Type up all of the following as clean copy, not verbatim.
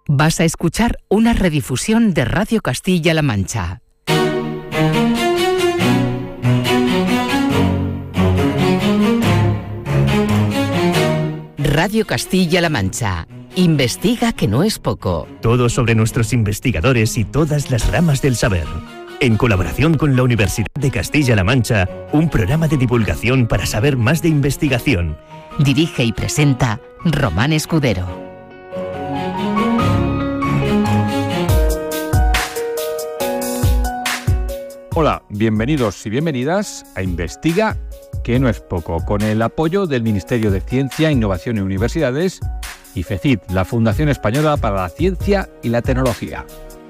Vas a escuchar una redifusión de Radio Castilla-La Mancha. Radio Castilla-La Mancha. Investiga, que no es poco. Todo sobre nuestros investigadores y todas las ramas del saber. En colaboración con la Universidad de Castilla-La Mancha, un programa de divulgación para saber más de investigación. Dirige y presenta Román Escudero. Hola, bienvenidos y bienvenidas a Investiga, que no es poco, con el apoyo del Ministerio de Ciencia, Innovación y Universidades y FECIT, la Fundación Española para la Ciencia y la Tecnología.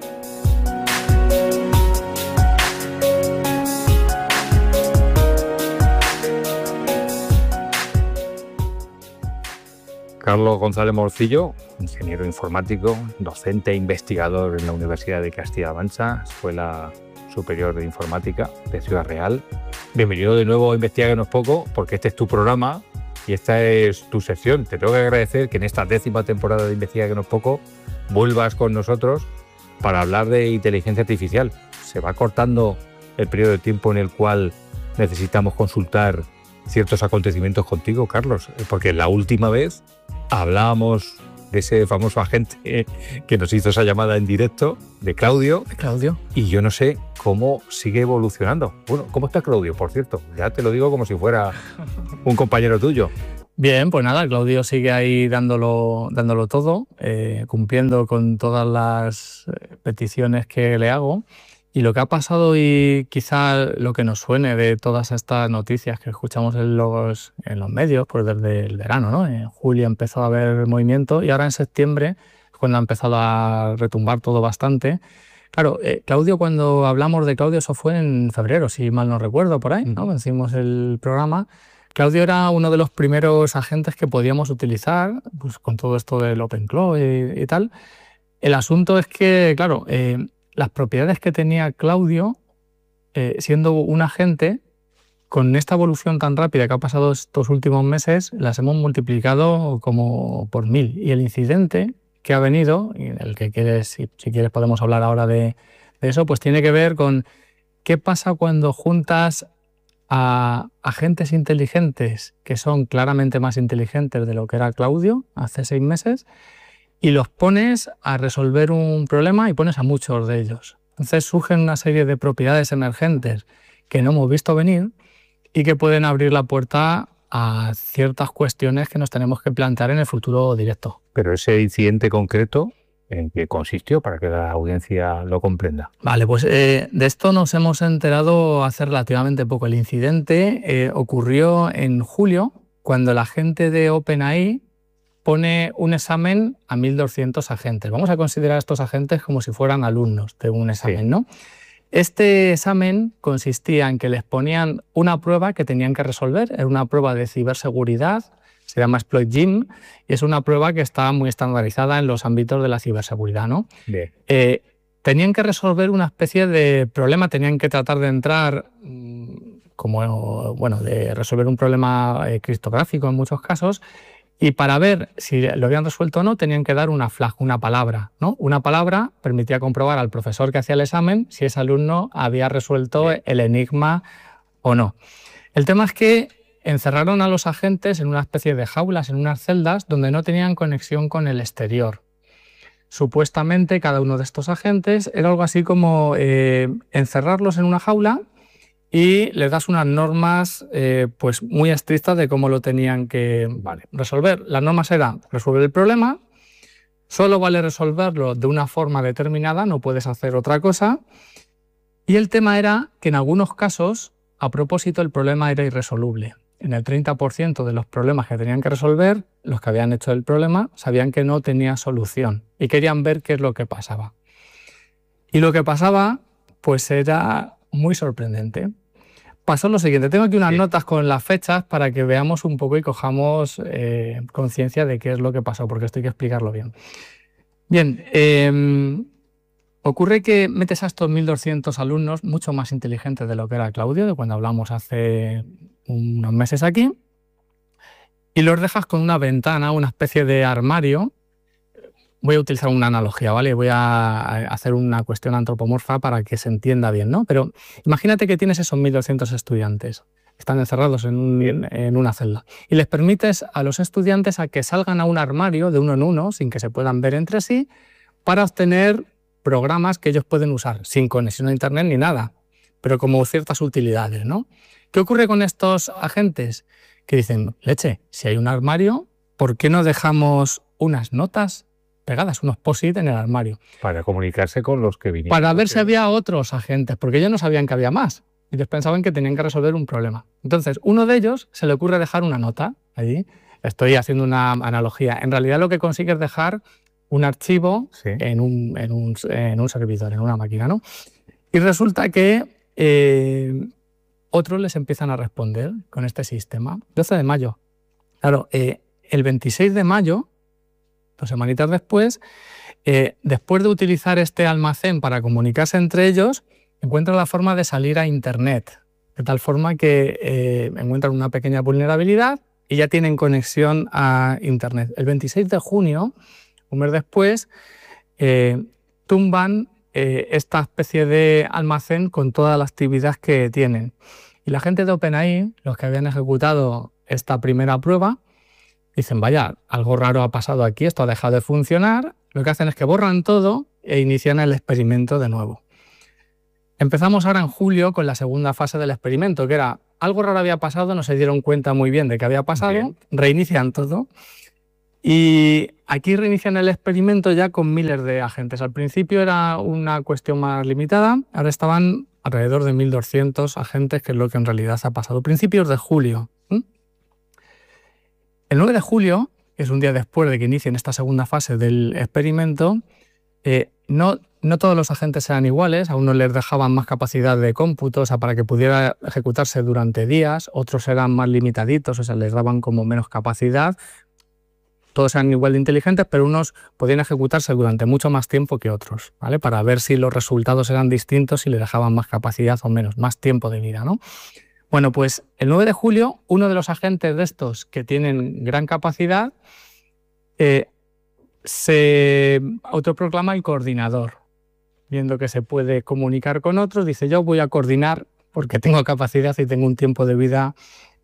Carlos González Morcillo, ingeniero informático, docente e investigador en la Universidad de Castilla-La Mancha, Escuela Superior de Informática de Ciudad Real. Bienvenido de nuevo a Investiga, que no es poco, porque este es tu programa y esta es tu sección. Te tengo que agradecer que en esta 10ª temporada de Investiga, que no es poco, vuelvas con nosotros para hablar de inteligencia artificial. Se va cortando el periodo de tiempo en el cual necesitamos consultar ciertos acontecimientos contigo, Carlos, porque la última vez hablábamos de ese famoso agente que nos hizo esa llamada en directo, de Claudio. Y yo no sé cómo sigue evolucionando. Bueno, ¿cómo está Claudio, por cierto? Ya te lo digo como si fuera un compañero tuyo. Bien, pues nada, Claudio sigue ahí dándolo todo, cumpliendo con todas las peticiones que le hago. Y lo que ha pasado, y quizá lo que nos suene de todas estas noticias que escuchamos en los medios, pues desde el verano, ¿no? En julio empezó a haber movimiento y ahora en septiembre es cuando ha empezado a retumbar todo bastante. Claro, Claudio, cuando hablamos de Claudio, eso fue en febrero, si mal no recuerdo, por ahí, ¿no? Cuando hicimos el programa. Claudio era uno de los primeros agentes que podíamos utilizar, pues con todo esto del OpenClaw y tal. El asunto es que, claro, las propiedades que tenía Claudio, siendo un agente, con esta evolución tan rápida que ha pasado estos últimos meses, las hemos multiplicado como por 1000. Y el incidente que ha venido, y el que quieres, si quieres podemos hablar ahora de eso, pues tiene que ver con qué pasa cuando juntas a agentes inteligentes que son claramente más inteligentes de lo que era Claudio hace 6 meses, y los pones a resolver un problema y pones a muchos de ellos. Entonces surgen una serie de propiedades emergentes que no hemos visto venir y que pueden abrir la puerta a ciertas cuestiones que nos tenemos que plantear en el futuro directo. Pero ese incidente concreto, ¿en qué consistió? Para que la audiencia lo comprenda. Vale, pues de esto nos hemos enterado hace relativamente poco. El incidente ocurrió en julio, cuando la gente de OpenAI pone un examen a 1.200 agentes. Vamos a considerar a estos agentes como si fueran alumnos de un examen, sí, ¿no? Este examen consistía en que les ponían una prueba que tenían que resolver. Era una prueba de ciberseguridad, se llama Exploit Gym, y es una prueba que está muy estandarizada en los ámbitos de la ciberseguridad, ¿no? Tenían que resolver una especie de problema, tenían que tratar de entrar, de resolver un problema criptográfico en muchos casos. Y para ver si lo habían resuelto o no, tenían que dar una flag, una palabra, ¿no? Una palabra permitía comprobar al profesor que hacía el examen si ese alumno había resuelto el enigma o no. El tema es que encerraron a los agentes en una especie de jaulas, en unas celdas, donde no tenían conexión con el exterior. Supuestamente cada uno de estos agentes era algo así como encerrarlos en una jaula y les das unas normas pues muy estrictas de cómo lo tenían que resolver. Las normas eran resolver el problema, solo vale resolverlo de una forma determinada, no puedes hacer otra cosa. Y el tema era que en algunos casos, a propósito, el problema era irresoluble. En el 30% de los problemas que tenían que resolver, los que habían hecho el problema sabían que no tenía solución y querían ver qué es lo que pasaba. Y lo que pasaba pues era muy sorprendente. Pasó lo siguiente, tengo aquí unas notas con las fechas para que veamos un poco y cojamos conciencia de qué es lo que pasó, porque esto hay que explicarlo bien. Bien, ocurre que metes a estos 1.200 alumnos, mucho más inteligentes de lo que era Claudio, de cuando hablamos hace unos meses aquí, y los dejas con una ventana, una especie de armario, voy a utilizar una analogía, ¿vale? Voy a hacer una cuestión antropomorfa para que se entienda bien, ¿no? Pero imagínate que tienes esos 1.200 estudiantes. Están encerrados en una celda. Y les permites a los estudiantes a que salgan a un armario de uno en uno, sin que se puedan ver entre sí, para obtener programas que ellos pueden usar, sin conexión a internet ni nada, pero como ciertas utilidades, ¿no? ¿Qué ocurre con estos agentes? Que dicen, leche, si hay un armario, ¿por qué no dejamos unas notas pegadas, unos post-it en el armario? Para comunicarse con los que vinieron. Para ver si había otros agentes, porque ellos no sabían que había más. Ellos pensaban que tenían que resolver un problema. Entonces, uno de ellos se le ocurre dejar una nota allí. Estoy haciendo una analogía. En realidad lo que consigue es dejar un archivo en un servidor, en una máquina, ¿no? Y resulta que otros les empiezan a responder con este sistema. 12 de mayo. Claro, el 26 de mayo, 2 semanitas después, después de utilizar este almacén para comunicarse entre ellos, encuentran la forma de salir a internet, de tal forma que encuentran una pequeña vulnerabilidad y ya tienen conexión a internet. El 26 de junio, un mes después, tumban esta especie de almacén con toda la actividad que tienen. Y la gente de OpenAI, los que habían ejecutado esta primera prueba, dicen, vaya, algo raro ha pasado aquí, esto ha dejado de funcionar. Lo que hacen es que borran todo e inician el experimento de nuevo. Empezamos ahora en julio con la segunda fase del experimento, que era algo raro había pasado, no se dieron cuenta muy bien de qué había pasado, reinician todo y aquí reinician el experimento ya con miles de agentes. Al principio era una cuestión más limitada, ahora estaban alrededor de 1.200 agentes, que es lo que en realidad ha pasado. Principios de julio. El 9 de julio, que es un día después de que inicien esta segunda fase del experimento, no todos los agentes eran iguales, a unos les dejaban más capacidad de cómputo, o sea, para que pudiera ejecutarse durante días, otros eran más limitaditos, o sea, les daban como menos capacidad. Todos eran igual de inteligentes, pero unos podían ejecutarse durante mucho más tiempo que otros, ¿vale? Para ver si los resultados eran distintos y le dejaban más capacidad o menos, más tiempo de vida, ¿no? Bueno, pues el 9 de julio, uno de los agentes de estos que tienen gran capacidad se autoproclama el coordinador. Viendo que se puede comunicar con otros, dice, yo voy a coordinar porque tengo capacidad y tengo un tiempo de vida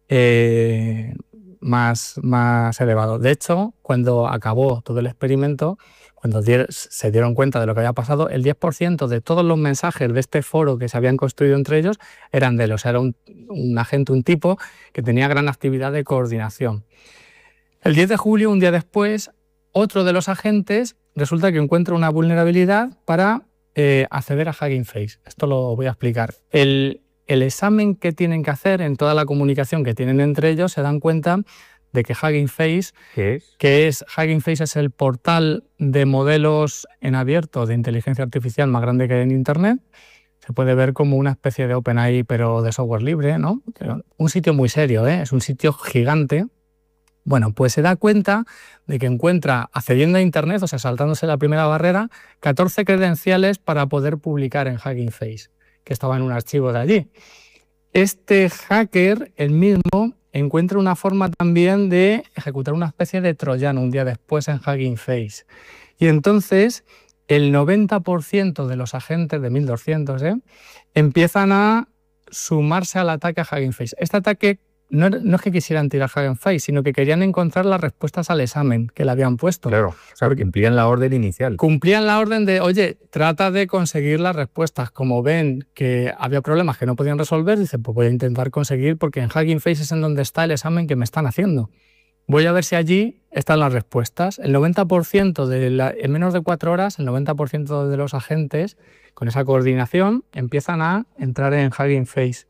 más elevado. De hecho, cuando acabó todo el experimento, cuando se dieron cuenta de lo que había pasado, el 10% de todos los mensajes de este foro que se habían construido entre ellos eran de él. O sea, era un agente, un tipo que tenía gran actividad de coordinación. El 10 de julio, un día después, otro de los agentes resulta que encuentra una vulnerabilidad para acceder a Hugging Face. Esto lo voy a explicar. El examen que tienen que hacer en toda la comunicación que tienen entre ellos, se dan cuenta de que Hugging Face, Hugging Face es el portal de modelos en abierto de inteligencia artificial más grande que hay en Internet. Se puede ver como una especie de OpenAI, pero de software libre, ¿no? Un sitio muy serio, es un sitio gigante. Bueno, pues se da cuenta de que encuentra, accediendo a Internet, o sea, saltándose la primera barrera, 14 credenciales para poder publicar en Hugging Face, que estaba en un archivo de allí. Este hacker, el mismo, encuentra una forma también de ejecutar una especie de troyano un día después en Hugging Face. Y entonces el 90% de los agentes de 1.200 empiezan a sumarse al ataque a Hugging Face. Este ataque no es que quisieran tirar Hugging Face, sino que querían encontrar las respuestas al examen que le habían puesto. Claro, o sea, cumplían la orden inicial. Cumplían la orden de, oye, trata de conseguir las respuestas. Como ven que había problemas que no podían resolver, dicen, pues voy a intentar conseguir, porque en Hugging Face es en donde está el examen que me están haciendo. Voy a ver si allí están las respuestas. El 90%, en menos de 4 horas, el 90% de los agentes, con esa coordinación, empiezan a entrar en Hugging Face.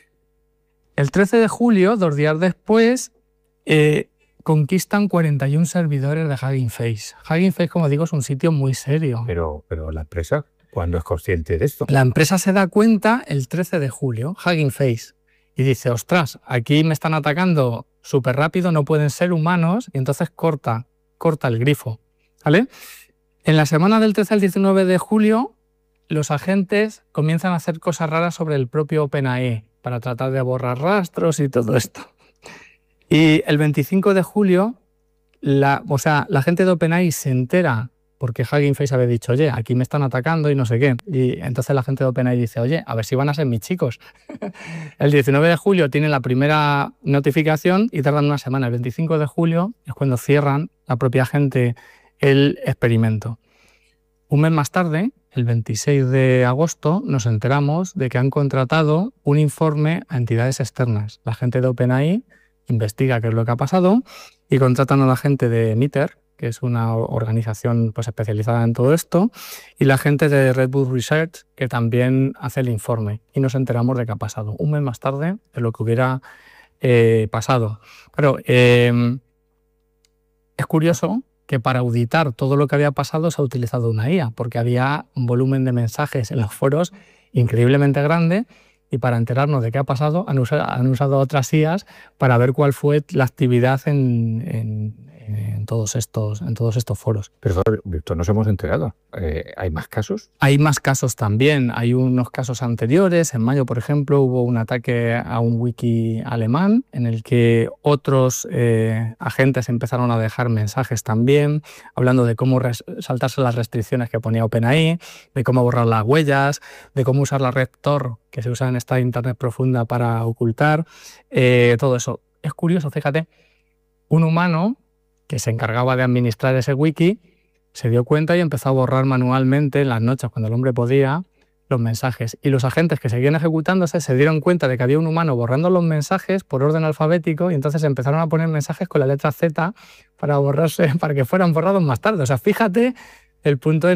El 13 de julio, 2 días después, conquistan 41 servidores de Hugging Face. Hugging Face, como digo, es un sitio muy serio. Pero la empresa, ¿cuándo es consciente de esto? La empresa se da cuenta el 13 de julio, Hugging Face, y dice, ostras, aquí me están atacando súper rápido, no pueden ser humanos, y entonces corta el grifo, ¿vale? En la semana del 13 al 19 de julio, los agentes comienzan a hacer cosas raras sobre el propio OpenAI, para tratar de borrar rastros y todo esto. Y el 25 de julio, la gente de OpenAI se entera porque Hugging Face había dicho, oye, aquí me están atacando y no sé qué. Y entonces la gente de OpenAI dice, oye, a ver si van a ser mis chicos. El 19 de julio tienen la primera notificación y tardan una semana. El 25 de julio es cuando cierran la propia gente el experimento. Un mes más tarde, el 26 de agosto, nos enteramos de que han contratado un informe a entidades externas. La gente de OpenAI investiga qué es lo que ha pasado y contratan a la gente de MITRE, que es una organización pues, especializada en todo esto, y la gente de Red Bull Research, que también hace el informe. Y nos enteramos de qué ha pasado. Un mes más tarde de lo que hubiera pasado. Claro, es curioso que para auditar todo lo que había pasado se ha utilizado una IA, porque había un volumen de mensajes en los foros increíblemente grande, y para enterarnos de qué ha pasado han usado otras IAs para ver cuál fue la actividad en todos estos foros. Pero Víctor, nos hemos enterado. ¿Hay más casos? Hay más casos también. Hay unos casos anteriores. En mayo, por ejemplo, hubo un ataque a un wiki alemán en el que otros agentes empezaron a dejar mensajes también, hablando de cómo saltarse las restricciones que ponía OpenAI, de cómo borrar las huellas, de cómo usar la red Tor, que se usa en esta Internet profunda para ocultar. Todo eso. Es curioso, fíjate, un humano que se encargaba de administrar ese wiki se dio cuenta y empezó a borrar manualmente en las noches, cuando el hombre podía, los mensajes. Y los agentes que seguían ejecutándose se dieron cuenta de que había un humano borrando los mensajes por orden alfabético y entonces empezaron a poner mensajes con la letra Z para borrarse, para que fueran borrados más tarde. O sea, fíjate el punto de